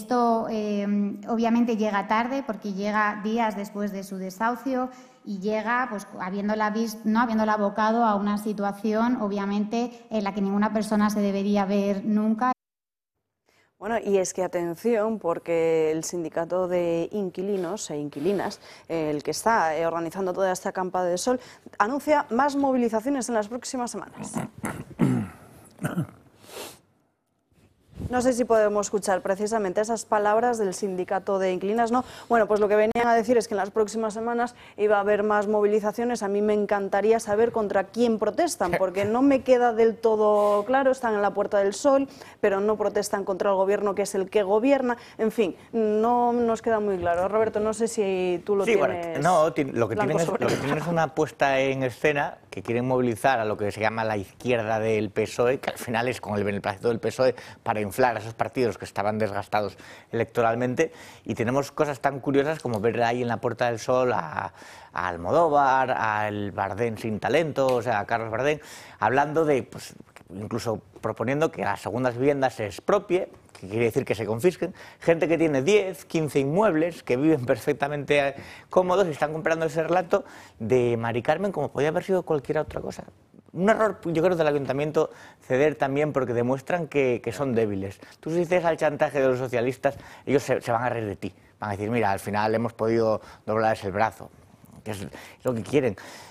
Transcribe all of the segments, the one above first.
esto obviamente llega tarde porque llega días después de su desahucio y llega pues habiéndola abocado a una situación obviamente en la que ninguna persona se debería ver nunca. Bueno, y es que atención, porque el sindicato de inquilinos e inquilinas, el que está organizando toda esta acampada de sol, anuncia más movilizaciones en las próximas semanas. No sé si podemos escuchar precisamente esas palabras del sindicato de inquilinas, ¿no? Bueno, pues lo que venían a decir es que en las próximas semanas iba a haber más movilizaciones. A mí me encantaría saber contra quién protestan, porque no me queda del todo claro. Están en la Puerta del Sol, pero no protestan contra el gobierno, que es el que gobierna. En fin, no nos queda muy claro. Roberto, no sé si tú lo tienes. Bueno, no, lo que tienen es una puesta en escena que quieren movilizar a lo que se llama la izquierda del PSOE, que al final es con el beneplácito del PSOE para inflar a esos partidos que estaban desgastados electoralmente, y tenemos cosas tan curiosas como ver ahí en la Puerta del Sol a Almodóvar, al Bardén sin talento, o sea, a Carlos Bardén, hablando de, pues, incluso proponiendo que las segundas viviendas se expropie, que quiere decir que se confisquen, gente que tiene 10, 15 inmuebles, que viven perfectamente cómodos y están comprando ese relato de Mari Carmen como podía haber sido cualquier otra cosa. Un error, yo creo, del ayuntamiento ceder también, porque demuestran que son débiles. Tú, si dices al chantaje de los socialistas, ellos se van a reír de ti. Van a decir, mira, al final hemos podido doblarles el brazo, que es lo que quieren.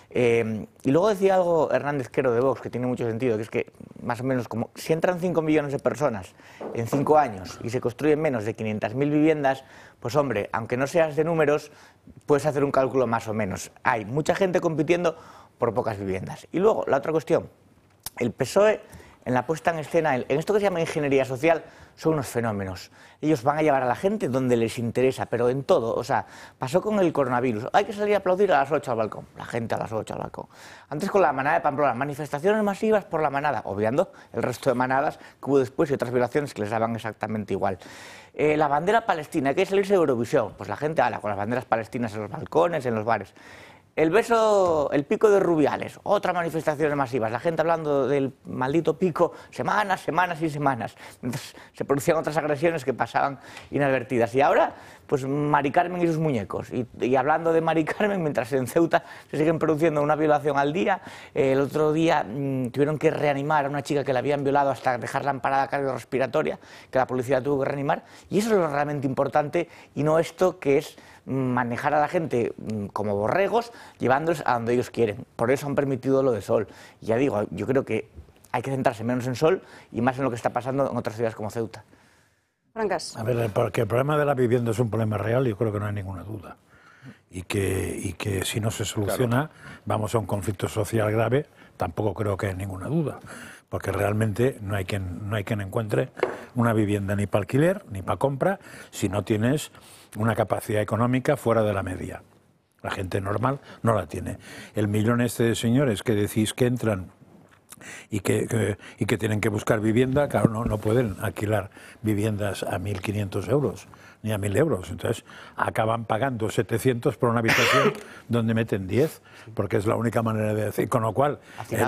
Y luego decía algo Hernández Quero de Vox, que tiene mucho sentido, que es que más o menos como si entran 5 millones de personas en 5 años y se construyen menos de 500.000 viviendas, pues hombre, aunque no seas de números, puedes hacer un cálculo más o menos. Hay mucha gente compitiendo por pocas viviendas. Y luego, la otra cuestión, el PSOE en la puesta en escena, en esto que se llama ingeniería social, son unos fenómenos. Ellos van a llevar a la gente donde les interesa, pero en todo. O sea, pasó con el coronavirus. Hay que salir a aplaudir a las 8 al balcón. La gente a las 8 al balcón. Antes con la manada de Pamplona, manifestaciones masivas por la manada, obviando el resto de manadas que hubo después y otras violaciones que les daban exactamente igual. La bandera palestina, hay que salirse de Eurovisión. Pues la gente con las banderas palestinas en los balcones, en los bares. El pico de Rubiales, otra manifestaciones masivas, la gente hablando del maldito pico semanas, semanas y semanas, mientras se producían otras agresiones que pasaban inadvertidas. Y ahora, pues Mari Carmen y sus muñecos. Y hablando de Mari Carmen, mientras en Ceuta se siguen produciendo una violación al día, el otro día tuvieron que reanimar a una chica que la habían violado hasta dejarla en parada cardiorrespiratoria, que la policía tuvo que reanimar. Y eso es lo realmente importante, y no esto que es manejar a la gente como borregos, llevándolos a donde ellos quieren. Por eso han permitido lo de Sol. Y ya digo, yo creo que hay que centrarse menos en Sol y más en lo que está pasando en otras ciudades como Ceuta. Francas. A ver, porque el problema de la vivienda es un problema real, yo creo que no hay ninguna duda. Y que si no se soluciona, vamos a un conflicto social grave, tampoco creo que haya ninguna duda. Porque realmente no hay quien encuentre una vivienda ni para alquiler ni para compra si no tienes una capacidad económica fuera de la media. La gente normal no la tiene. El millón este de señores que decís que entran y que tienen que buscar vivienda, claro, no pueden alquilar viviendas a 1.500 euros ni a 1.000 euros. Entonces acaban pagando 700 por una habitación donde meten 10, porque es la única manera de decir. Con lo cual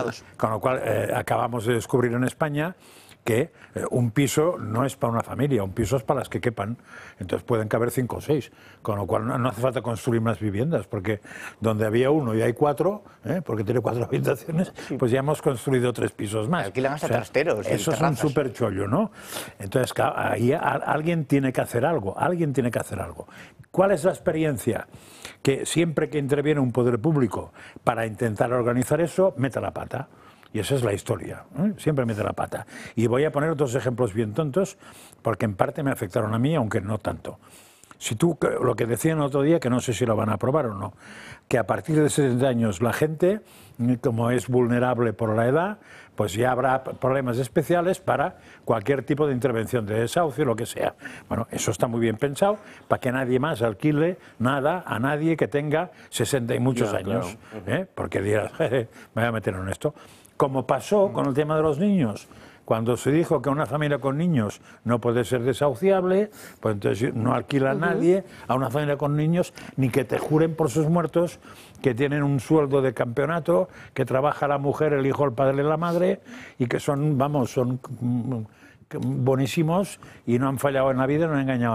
acabamos de descubrir en España que un piso no es para una familia, un piso es para las que quepan. Entonces pueden caber 5 o 6, con lo cual no hace falta construir más viviendas, porque donde había 1 y hay 4, porque tiene 4 habitaciones, pues ya hemos construido 3 pisos más. Alquilan hasta trasteros. Eso es un súper chollo, ¿no? Entonces, claro, ahí alguien tiene que hacer algo, ¿Cuál es la experiencia? Que siempre que interviene un poder público para intentar organizar eso, mete la pata. Y esa es la historia, siempre mete la pata. Y voy a poner 2 ejemplos bien tontos, porque en parte me afectaron a mí, aunque no tanto. Si tú, lo que decían el otro día, que no sé si lo van a aprobar o no, que a partir de 70 años la gente, como es vulnerable por la edad, pues ya habrá problemas especiales para cualquier tipo de intervención de desahucio, lo que sea. Bueno, eso está muy bien pensado, para que nadie más alquile nada a nadie que tenga 60 y muchos años. Claro. Porque dirás, me voy a meter en esto. Como pasó con el tema de los niños, cuando se dijo que una familia con niños no puede ser desahuciable, pues entonces no alquila a nadie a una familia con niños, ni que te juren por sus muertos que tienen un sueldo de campeonato, que trabaja la mujer, el hijo, el padre y la madre, y que son buenísimos y no han fallado en la vida, no han engañado a